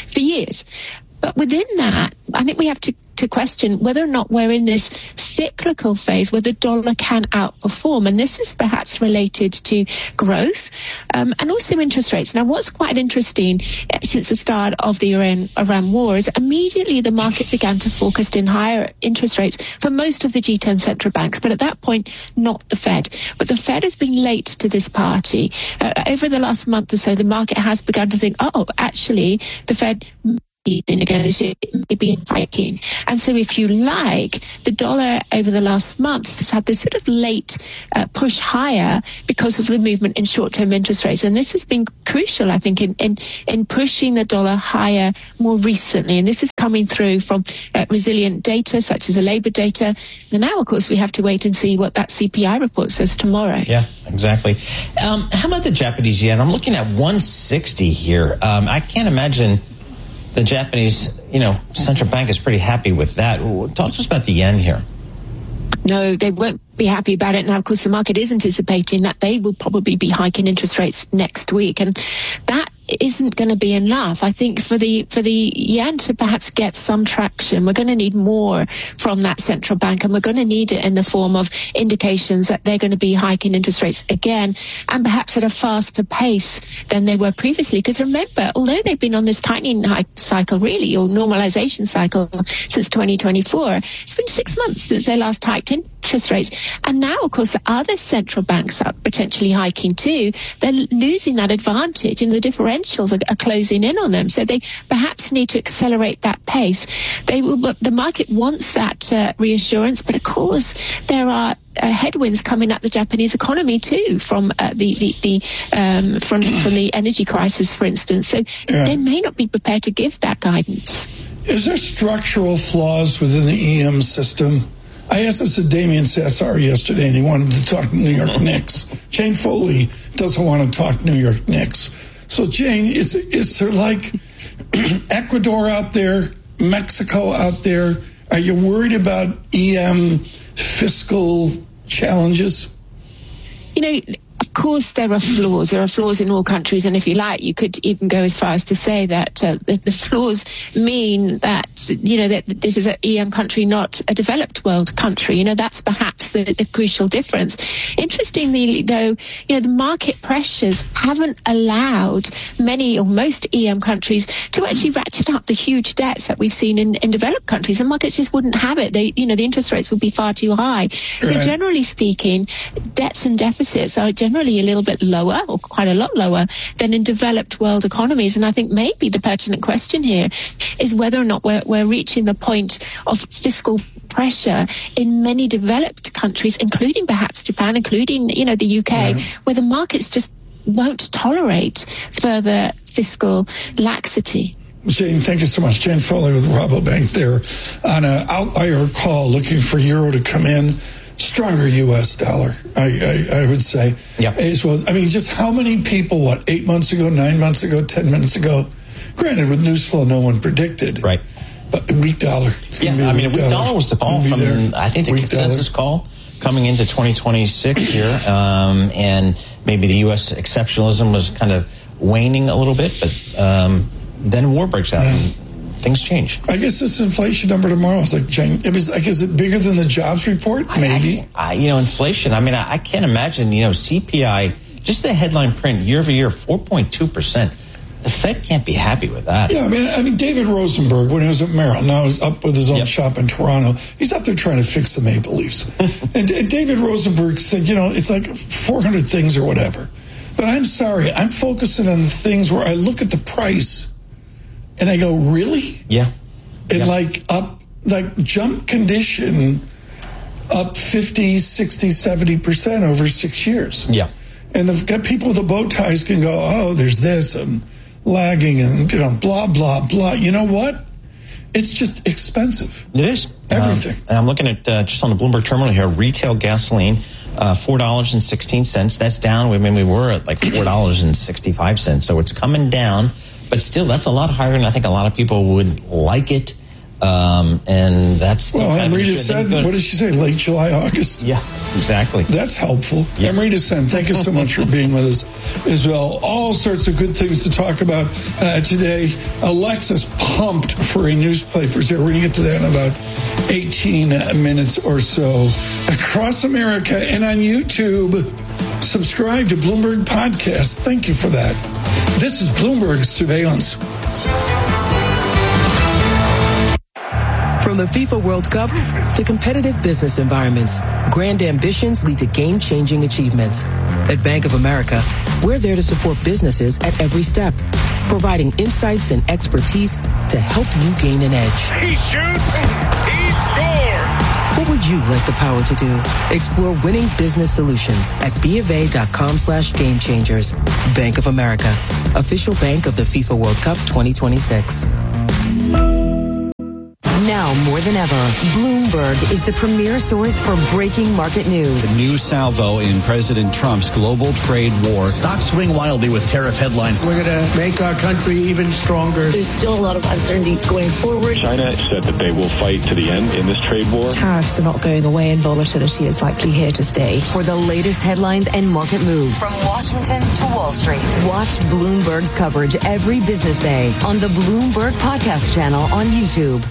years. But within that, I think we have to question whether or not we're in this cyclical phase where the dollar can outperform. And this is perhaps related to growth and also interest rates. Now, what's quite interesting since the start of the Iran war is immediately the market began to forecast in higher interest rates for most of the G10 central banks. But at that point, not the Fed. But the Fed has been late to this party. Over the last month or so, the market has begun to think, actually, the Fed the negotiation may be hiking. And so if you like, the dollar over the last month has had this sort of late push higher because of the movement in short-term interest rates. And this has been crucial, I think, in pushing the dollar higher more recently. And this is coming through from resilient data, such as the labor data. And now, of course, we have to wait and see what that CPI report says tomorrow. Yeah, exactly. How about the Japanese yen? I'm looking at 160 here. I can't imagine the Japanese, central bank is pretty happy with that. Talk to us about the yen here. No, they won't be happy about it. Now, of course, the market is anticipating that they will probably be hiking interest rates next week. And that isn't going to be enough. I think for the yen to perhaps get some traction, we're going to need more from that central bank, and we're going to need it in the form of indications that they're going to be hiking interest rates again, and perhaps at a faster pace than they were previously. Because remember, although they've been on this tightening cycle, really, or normalization cycle since 2024, it's been 6 months since they last hiked interest rates. And now, of course, other central banks are potentially hiking too. They're losing that advantage, and the differentials are closing in on them. So they perhaps need to accelerate that pace. The market wants that reassurance, but of course there are headwinds coming at the Japanese economy too from the energy crisis, for instance. So they may not be prepared to give that guidance. Is there structural flaws within the EM system? I asked this to Damien Sassar yesterday, and he wanted to talk New York Knicks. Jane Foley doesn't want to talk New York Knicks. So, Jane, is there like Ecuador out there, Mexico out there? Are you worried about EM fiscal challenges? Of course, there are flaws. There are flaws in all countries, and if you like, you could even go as far as to say that the flaws mean that that this is an EM country, not a developed world country. That's perhaps the crucial difference. Interestingly, though, the market pressures haven't allowed many or most EM countries to actually ratchet up the huge debts that we've seen in developed countries. The markets just wouldn't have it. The interest rates would be far too high. So generally speaking, debts and deficits are generally a little bit lower, or quite a lot lower, than in developed world economies. And I think maybe the pertinent question here is whether or not we're reaching the point of fiscal pressure in many developed countries, including perhaps Japan, including the UK, where the markets just won't tolerate further fiscal laxity. Jane, thank you so much. Jane Foley with Rabobank there on an outlier call looking for euro to come in. Stronger U.S. dollar, I would say. Yeah. As well. I mean, just how many people, 8 months ago, 9 months ago, 10 minutes ago, granted, with news flow, no one predicted. Right. But weak dollar. A weak dollar was the call from, I think, the consensus call coming into 2026 here. And maybe the U.S. exceptionalism was kind of waning a little bit, but then war breaks out. And things change. I guess this inflation number tomorrow is is it bigger than the jobs report? Maybe. Inflation. I can't imagine, CPI, just the headline print year over year, 4.2%. The Fed can't be happy with that. Yeah, I mean, David Rosenberg, when he was at Merrill, now he's up with his own shop in Toronto. He's up there trying to fix the Maple Leafs. and David Rosenberg said, it's like 400 things or whatever. But I'm sorry, I'm focusing on the things where I look at the price and I go, really? Yeah. And jump condition up 50, 60, 70% over 6 years. Yeah. And the people with the bow ties can go, there's this and lagging and, blah, blah, blah. You know what? It's just expensive. It is. Everything. I'm looking at just on the Bloomberg terminal here, retail gasoline, $4.16. That's down. We were at like $4.65. So it's coming down. But still, that's a lot higher than I think a lot of people would like it. And that's still Amrita said, what did she say? Late July, August? Yeah, exactly. That's helpful. Yep. Amrita Sen, thank you so much for being with us as well. All sorts of good things to talk about today. Alexa's pumped for a newspaper. So we're going to get to that in about 18 minutes or so. Across America and on YouTube, subscribe to Bloomberg Podcast. Thank you for that. This is Bloomberg Surveillance. From the FIFA World Cup to competitive business environments, grand ambitions lead to game-changing achievements. At Bank of America, we're there to support businesses at every step, providing insights and expertise to help you gain an edge. He shoots, he scores! What would you like the power to do? Explore winning business solutions at BofA.com/gamechangers. Bank of America, official bank of the FIFA World Cup 2026. Now more than ever, Bloomberg is the premier source for breaking market news. The new salvo in President Trump's global trade war. Stocks swing wildly with tariff headlines. We're going to make our country even stronger. There's still a lot of uncertainty going forward. China said that they will fight to the end in this trade war. Tariffs are not going away and volatility is likely here to stay. For the latest headlines and market moves from Washington to Wall Street, watch Bloomberg's coverage every business day on the Bloomberg Podcast channel on YouTube.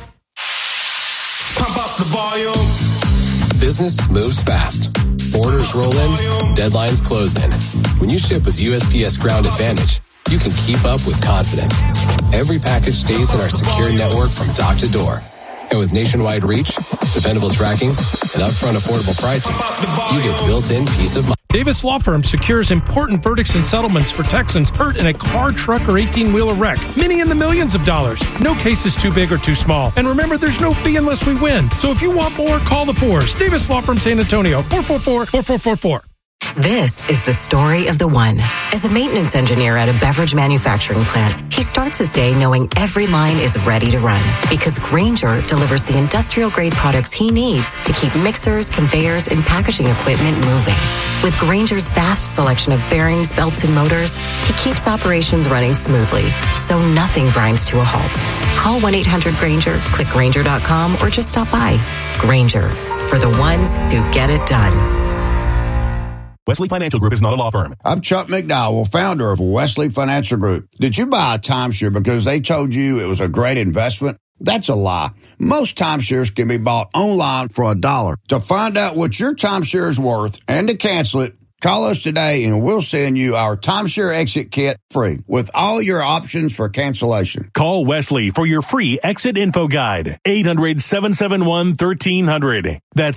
Pump up the volume. Business moves fast. Orders roll in, deadlines close in. When you ship with USPS Ground Advantage, you can keep up with confidence. Every package stays in our secure network from dock to door. And with nationwide reach, dependable tracking, and upfront affordable pricing, you get built-in peace of mind. Davis Law Firm secures important verdicts and settlements for Texans hurt in a car, truck, or 18-wheeler wreck. Many in the millions of dollars. No case is too big or too small. And remember, there's no fee unless we win. So if you want more, call the Fours. Davis Law Firm San Antonio, 444-4444. This is the story of the one. As a maintenance engineer at a beverage manufacturing plant, he starts his day knowing every line is ready to run because Grainger delivers the industrial-grade products he needs to keep mixers, conveyors, and packaging equipment moving. With Grainger's vast selection of bearings, belts, and motors, he keeps operations running smoothly, so nothing grinds to a halt. Call 1-800-GRAINGER, click Grainger.com, or just stop by. Grainger, for the ones who get it done. Wesley Financial Group is not a law firm. I'm Chuck McDowell, founder of Wesley Financial Group. Did you buy a timeshare because they told you it was a great investment? That's a lie. Most timeshares can be bought online for $1. To find out what your timeshare is worth and to cancel it, call us today and we'll send you our timeshare exit kit free with all your options for cancellation. Call Wesley for your free exit info guide. 800-771-1300. That's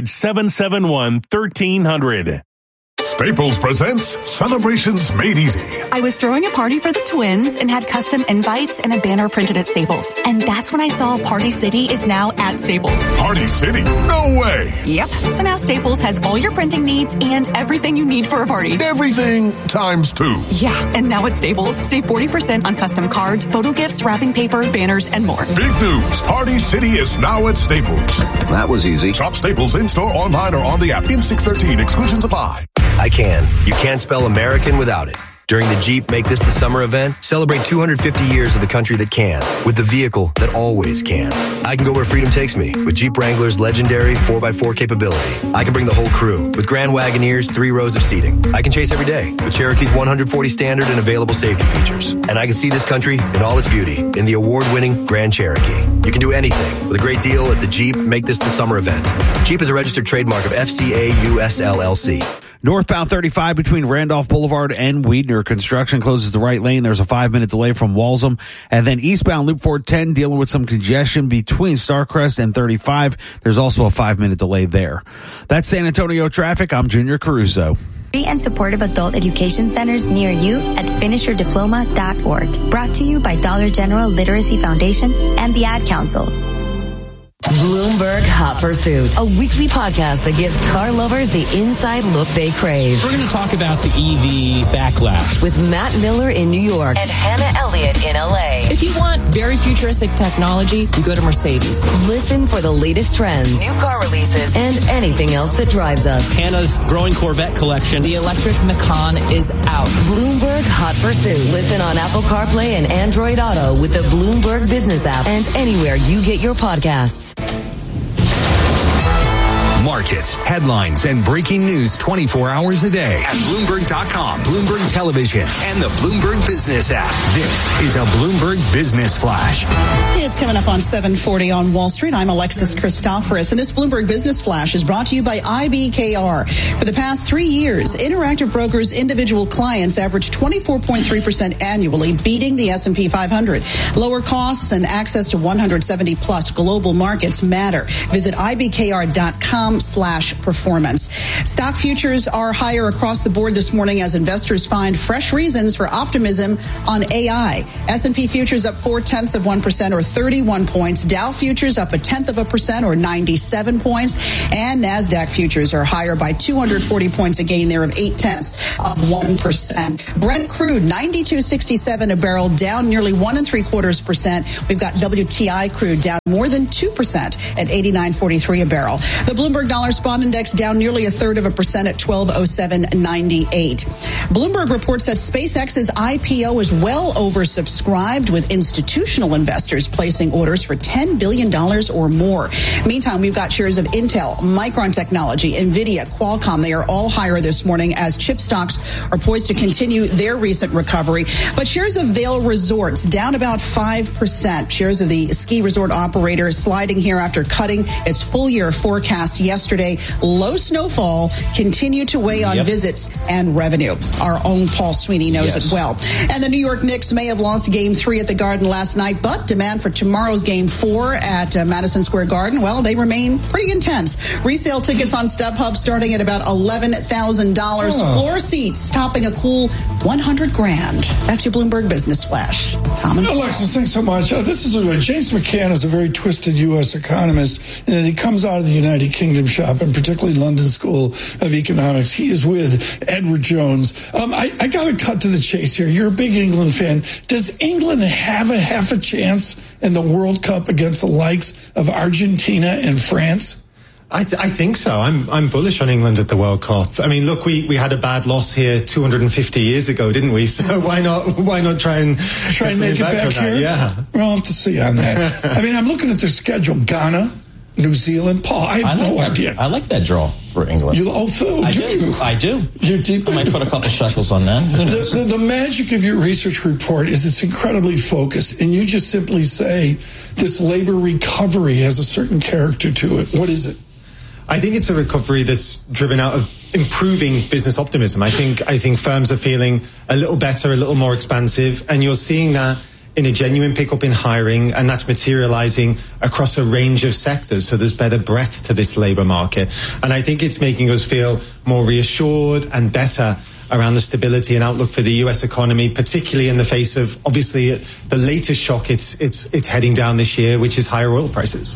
800-771-1300. Staples presents Celebrations Made Easy. I was throwing a party for the twins and had custom invites and a banner printed at Staples. And that's when I saw Party City is now at Staples. Party City? No way! Yep. So now Staples has all your printing needs and everything you need for a party. Everything times 2. Yeah, and now at Staples, save 40% on custom cards, photo gifts, wrapping paper, banners, and more. Big news. Party City is now at Staples. That was easy. Shop Staples in-store, online, or on the app. In 613, exclusions apply. I can. You can't spell American without it. During the Jeep Make This the Summer event, celebrate 250 years of the country that can, with the vehicle that always can. I can go where freedom takes me, with Jeep Wrangler's legendary 4x4 capability. I can bring the whole crew, with Grand Wagoneer's 3 rows of seating. I can chase every day, with Cherokee's 140 standard and available safety features. And I can see this country in all its beauty, in the award-winning Grand Cherokee. You can do anything, with a great deal at the Jeep Make This the Summer event. Jeep is a registered trademark of FCA US LLC. Northbound 35 between Randolph Boulevard and Weidner. Construction closes the right lane. There's a 5-minute delay from Walsham. And then eastbound Loop 410 dealing with some congestion between Starcrest and 35. There's also a 5-minute delay there. That's San Antonio traffic. I'm Junior Caruso. Free and supportive adult education centers near you at finishyourdiploma.org. Brought to you by Dollar General Literacy Foundation and the Ad Council. Bloomberg Hot Pursuit, a weekly podcast that gives car lovers the inside look they crave. We're going to talk about the EV backlash with Matt Miller in New York and Hannah Elliott in LA. If you want very futuristic technology, you go to Mercedes. Listen for the latest trends, new car releases, and anything else that drives us. Hannah's growing Corvette collection. The electric Macan is out. Bloomberg Hot Pursuit. Listen on Apple CarPlay and Android Auto with the Bloomberg Business app and anywhere you get your podcasts. Markets, headlines, and breaking news 24 hours a day at Bloomberg.com, Bloomberg Television, and the Bloomberg Business app. This is a Bloomberg Business Flash. It's coming up on 740 on Wall Street. I'm Alexis Christoforous, and this Bloomberg Business Flash is brought to you by IBKR. For the past 3 years, Interactive Brokers' individual clients averaged 24.3% annually, beating the S&P 500. Lower costs and access to 170-plus global markets matter. Visit IBKR.com/performance. Stock futures are higher across the board this morning as investors find fresh reasons for optimism on AI. S&P futures up 0.4% or 31 points. Dow futures up 0.1% or 97 points. And NASDAQ futures are higher by 240 points, a gain there of 0.8%. Brent crude, $92.67 a barrel, down nearly 1.75%. We've got WTI crude down more than 2% at $89.43 a barrel. The Bloomberg Dollar Spot Index down nearly 0.3% at 1207.98. Bloomberg reports that SpaceX's IPO is well oversubscribed, with institutional investors placing orders for $10 billion or more. Meantime, we've got shares of Intel, Micron Technology, NVIDIA, Qualcomm. They are all higher this morning as chip stocks are poised to continue their recent recovery. But shares of Vail Resorts down about 5%. Shares of the ski resort operator sliding here after cutting its full-year forecast yesterday. Low snowfall continued to weigh on visits and revenue. Our own Paul Sweeney knows it well. And the New York Knicks may have lost Game 3 at the Garden last night, but demand for tomorrow's Game 4 at Madison Square Garden, well, they remain pretty intense. Resale tickets on StubHub starting at about $11,000. Floor seats topping a cool $100,000. That's your Bloomberg Business Flash. Tom and Alexis, thanks so much. This is James McCann is a very twisted U.S. economist, and he comes out of the United Kingdom shop, and particularly London School of Economics. He is with Edward Jones. I got to cut to the chase here. You're a big England fan. Does England have a half a chance in the World Cup against the likes of Argentina and France? I think so. I'm bullish on England at the World Cup. I mean, look, we had a bad loss here 250 years ago, didn't we? So why not try and make it back here? Yeah. We'll have to see on that. I mean, I'm looking at their schedule. Ghana, New Zealand. Paul, I have no idea. I like that draw for England. I do. You're deep. I might put a couple shekels on that. The magic of your research report is it's incredibly focused, and you just simply say this labor recovery has a certain character to it. What is it? I think it's a recovery that's driven out of improving business optimism. I think firms are feeling a little better, a little more expansive, and you're seeing that in a genuine pickup in hiring, and that's materializing across a range of sectors. So there's better breadth to this labor market. And I think it's making us feel more reassured and better around the stability and outlook for the U.S. economy, particularly in the face of, obviously, the latest shock it's heading down this year, which is higher oil prices.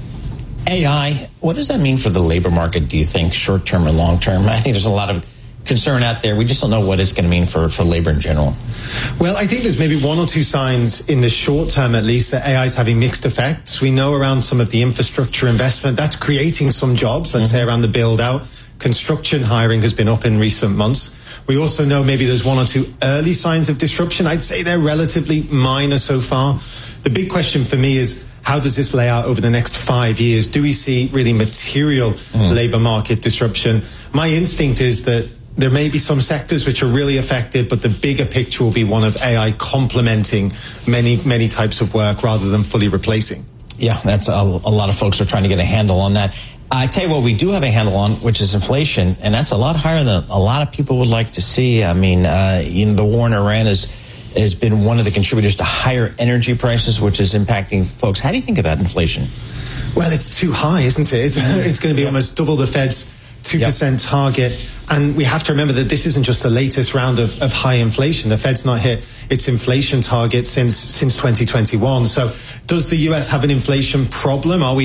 AI, what does that mean for the labor market, do you think, short-term or long-term? I think there's a lot of concern out there. We just don't know what it's going to mean for labor in general. Well, I think there's maybe one or two signs in the short term, at least, that AI is having mixed effects. We know around some of the infrastructure investment, that's creating some jobs, let's say around the build-out. Construction hiring has been up in recent months. We also know maybe there's one or two early signs of disruption. I'd say they're relatively minor so far. The big question for me is, how does this lay out over the next 5 years? Do we see really material labor market disruption? My instinct is that there may be some sectors which are really affected, but the bigger picture will be one of AI complementing many, many types of work rather than fully replacing. Yeah, that's a lot of folks are trying to get a handle on that. I tell you what, we do have a handle on, which is inflation, and that's a lot higher than a lot of people would like to see. I mean, the war in Iran has been one of the contributors to higher energy prices, which is impacting folks. How do you think about inflation? Well, it's too high, isn't it? It's going to be almost double the Fed's 2% target. And we have to remember that this isn't just the latest round of high inflation. The Fed's not hit its inflation target since 2021. So does the US have an inflation problem? Are we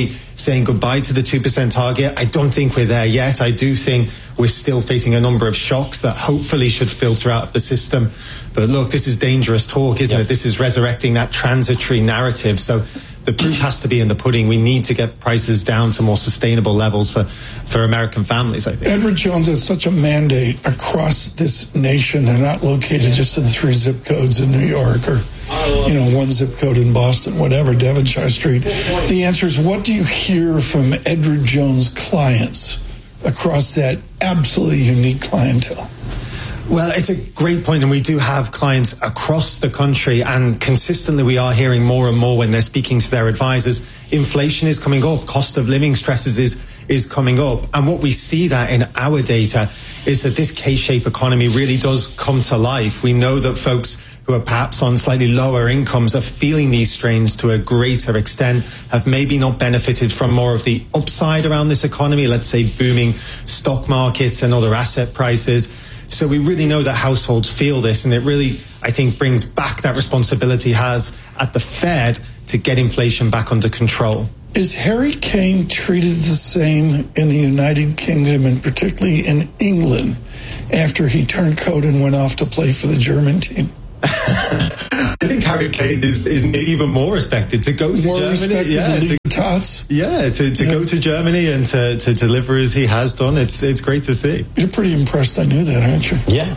saying goodbye to the 2% target. I don't think we're there yet. I do think we're still facing a number of shocks that hopefully should filter out of the system. But look, this is dangerous talk, isn't it? This is resurrecting that transitory narrative. So the proof has to be in the pudding. We need to get prices down to more sustainable levels for American families, I think. Edward Jones has such a mandate across this nation. They're not located just in 3 zip codes in New York or, 1 zip code in Boston, whatever, Devonshire Street. The answer is, what do you hear from Edward Jones' clients across that absolutely unique clientele? Well, it's a great point, and we do have clients across the country, and consistently we are hearing more and more when they're speaking to their advisors. Inflation is coming up, cost of living stresses is coming up, and what we see that in our data is that this K-shaped economy really does come to life. We know that folks who are perhaps on slightly lower incomes are feeling these strains to a greater extent, have maybe not benefited from more of the upside around this economy, let's say booming stock markets and other asset prices. So we really know that households feel this, and it really, I think, brings back that responsibility has at the Fed to get inflation back under control. Is Harry Kane treated the same in the United Kingdom, and particularly in England, after he turned coat and went off to play for the German team? I think Harry Kane is even more respected to go to Germany. To go to Germany and to deliver as he has done. It's great to see. You're pretty impressed. I knew that, aren't you? Yeah,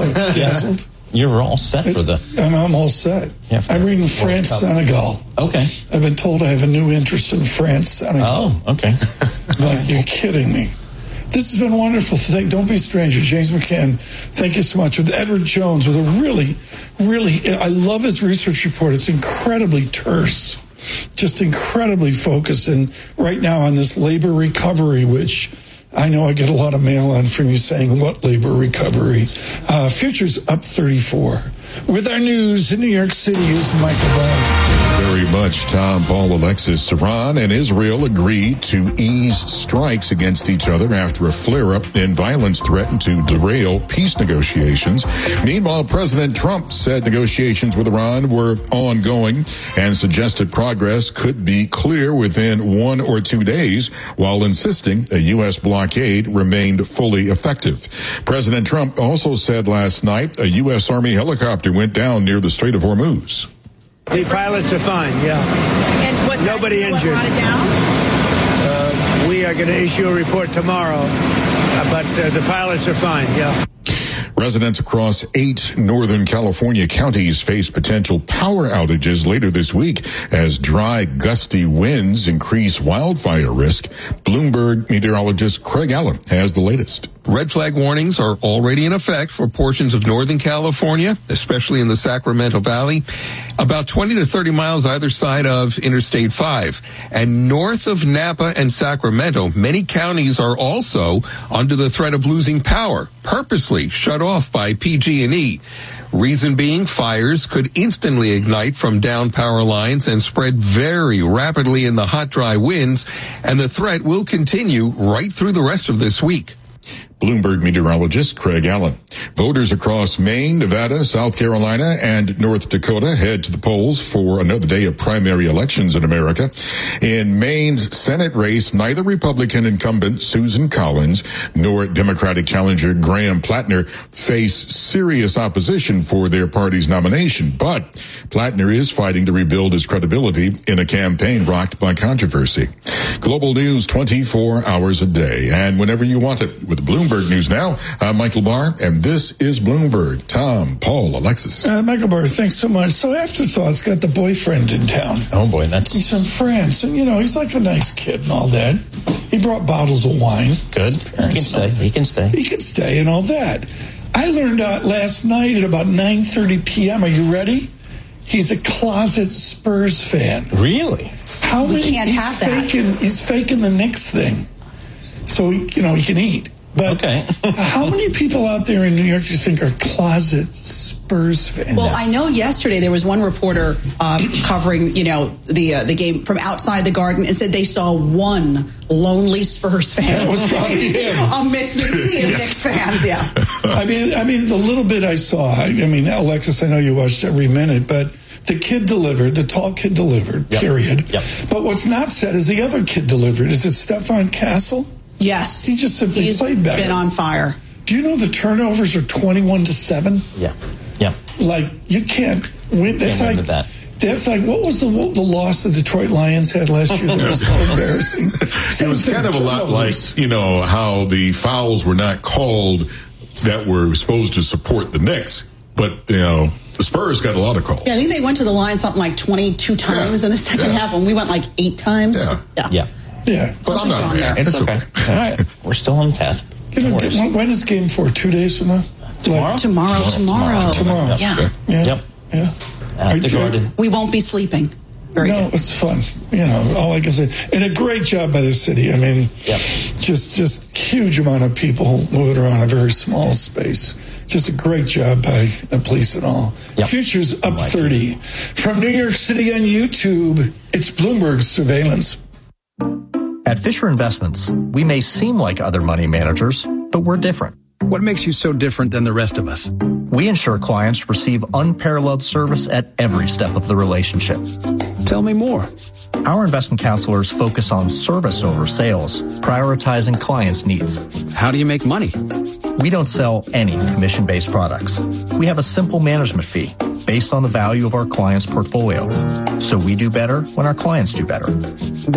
You're all set for I'm all set. Yeah, I'm reading France, Senegal. Okay. I've been told I have a new interest in France, Senegal. Oh, okay. You're kidding me. This has been wonderful. Don't be a stranger. James McCann, thank you so much. With Edward Jones, with a really, I love his research report. It's incredibly terse, just incredibly focused. And right now on this labor recovery, which I know I get a lot of mail on from you saying, what labor recovery? Futures up 34. With our news in New York City is Michael Barr. Very much. Tom, Paul, Alexis. Iran and Israel agreed to ease strikes against each other after a flare-up in violence threatened to derail peace negotiations. Meanwhile, President Trump said negotiations with Iran were ongoing and suggested progress could be clear within 1 or 2 days, while insisting a U.S. blockade remained fully effective. President Trump also said last night a U.S. Army helicopter went down near the Strait of Hormuz. The pilots are fine, yeah. And what nobody injured. Brought it down? We are going to issue a report tomorrow, but the pilots are fine, yeah. Residents across 8 Northern California counties face potential power outages later this week as dry, gusty winds increase wildfire risk. Bloomberg meteorologist Craig Allen has the latest. Red flag warnings are already in effect for portions of Northern California, especially in the Sacramento Valley, about 20 to 30 miles either side of Interstate 5. And north of Napa and Sacramento, many counties are also under the threat of losing power, purposely shut off by PG&E. Reason being, fires could instantly ignite from down power lines and spread very rapidly in the hot, dry winds, and the threat will continue right through the rest of this week. Bloomberg meteorologist Craig Allen. Voters across Maine, Nevada, South Carolina, and North Dakota head to the polls for another day of primary elections in America. In Maine's Senate race, neither Republican incumbent Susan Collins nor Democratic challenger Graham Plattner face serious opposition for their party's nomination, but Plattner is fighting to rebuild his credibility in a campaign rocked by controversy. Global news 24 hours a day and whenever you want it. With Bloomberg News Now, I'm Michael Barr, and this is Bloomberg. Tom, Paul, Alexis. Michael Barr, thanks so much. So Afterthought's got the boyfriend in town. Oh, boy, that's... He's from France, and, he's like a nice kid and all that. He brought bottles of wine. Good. He can stay and all that. I learned out last night at about 9:30 p.m. Are you ready? He's a closet Spurs fan. Really? How many? He's faking the Knicks thing, so he can eat. But how many people out there in New York do you think are closet Spurs fans? Well, I know yesterday there was one reporter covering, the game from outside the Garden and said they saw one lonely Spurs fan. That was probably him. Amidst the sea of Knicks fans, yeah. I mean, the little bit I saw, Alexis, I know you watched every minute, but the kid delivered, the tall kid delivered, period. Yep. But what's not said is the other kid delivered. Is it Stefan Castle? Yes. He just simply played better. He's been on fire. Do you know the turnovers are 21-7? Yeah. Yeah. Like, you can't win. That's like that. That's like, what was the loss the Detroit Lions had last year? That was so embarrassing. It was kind of a lot like, how the fouls were not called that were supposed to support the Knicks, but, the Spurs got a lot of calls. Yeah, I think they went to the line something like 22 times in the second half, and we went like 8 times. Yeah. But I'm not mad. It's okay. All right. We're still on the path. When is game 4? 2 days from now? Tomorrow. Tomorrow. Yeah. Yep. At the Garden. We won't be sleeping. It's fun. All I can say. And a great job by the city. I mean, just huge amount of people moving around a very small space. Just a great job by the police and all. Future's up 30. From New York City on YouTube, it's Bloomberg Surveillance. At Fisher Investments, we may seem like other money managers, but we're different. What makes you so different than the rest of us? We ensure clients receive unparalleled service at every step of the relationship. Tell me more. Our investment counselors focus on service over sales, prioritizing clients' needs. How do you make money? We don't sell any commission-based products. We have a simple management fee based on the value of our client's portfolio. So we do better when our clients do better.